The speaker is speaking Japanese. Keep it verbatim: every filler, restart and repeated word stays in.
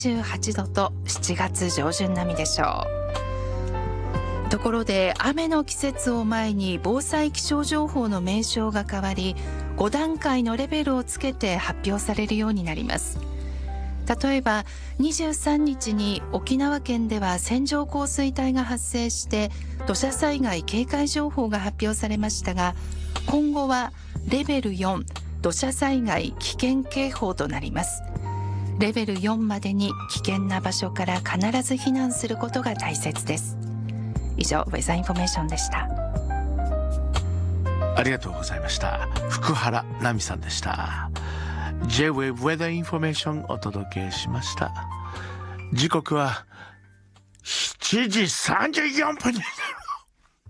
じゅうはちどとしちがつ上旬並みでしょう。ところで雨の季節を前に防災気象情報の名称が変わり、ごだんかいのレベルをつけて発表されるようになります。例えばにじゅうさんにちに沖縄県では線状降水帯が発生して土砂災害警戒情報が発表されましたが、今後はレベルよん土砂災害危険警報となります。レベルよんまでに危険な場所から必ず避難することが大切です。以上、ウェザーインフォメーションでした。 ありがとうございました。福原奈美さんでした。 J-Wave Weather Information お届けしました。時刻はしちじさんじゅうよんぷんに